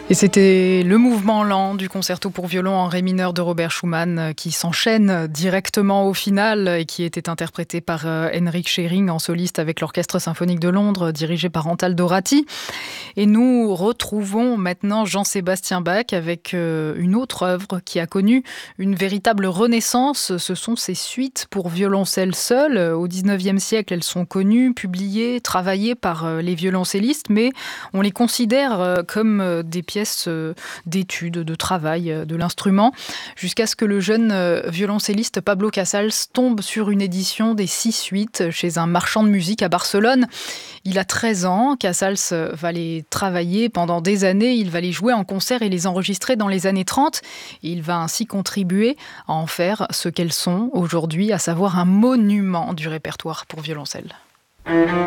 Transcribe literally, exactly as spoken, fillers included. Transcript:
Et c'était le mouvement lent du concerto pour violon en ré mineur de Robert Schumann qui s'enchaîne directement au final et qui était interprété par Henrik Schering en soliste avec l'Orchestre symphonique de Londres dirigé par Antal Dorati. Et nous retrouvons maintenant Jean-Sébastien Bach avec une autre œuvre qui a connu une véritable renaissance. Ce sont ses suites pour violoncelle seul. Au dix-neuvième siècle, elles sont connues, publiées, travaillées par les violoncellistes, mais on les considère comme des pièces d'études, de travail de l'instrument, jusqu'à ce que le jeune violoncelliste Pablo Casals tombe sur une édition des six suites chez un marchand de musique à Barcelone. Il a treize ans, Casals va les travailler pendant des années, il va les jouer en concert et les enregistrer dans les années trente. Et il va ainsi contribuer à en faire ce qu'elles sont aujourd'hui, à savoir un monument du répertoire pour violoncelle.